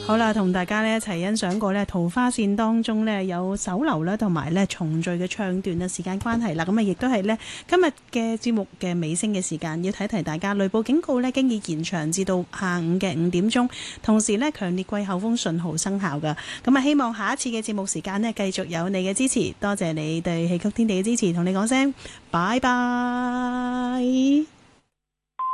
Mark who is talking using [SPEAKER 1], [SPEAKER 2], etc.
[SPEAKER 1] 好啦，同大家呢一齊欣賞過呢桃花線當中呢有手樓啦，同埋呢重聚嘅唱段啊。時間關係啦，咁啊亦都係呢今日嘅節目嘅尾聲嘅時間，要提提大家雷暴警告呢經已延長至到下午嘅5點鐘，同時呢強烈季候風信號生效噶。咁啊希望下一次嘅節目時間呢繼續有你嘅支持，多謝你對戲曲天地嘅支持，同你講聲拜拜。